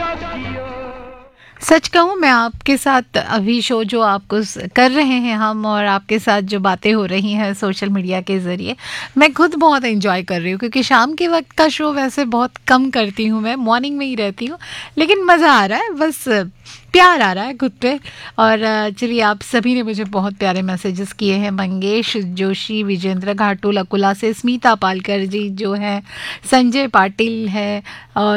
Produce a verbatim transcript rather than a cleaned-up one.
सच कहूँ मैं आपके साथ अभी शो जो आपको स- कर रहे हैं हम, और आपके साथ जो बातें हो रही हैं सोशल मीडिया के ज़रिए, मैं खुद बहुत एंजॉय कर रही हूँ, क्योंकि शाम के वक्त का शो वैसे बहुत कम करती हूँ, मैं मॉर्निंग में ही रहती हूँ। लेकिन मज़ा आ रहा है, बस प्यार आ रहा है खुद पे। और अ, चलिए, आप सभी ने मुझे बहुत प्यारे मैसेजेस किए हैं। मंगेश जोशी विजेंद्र घाटुल अकुला से, स्मिता पालकर जी जो है, संजय पाटिल है, और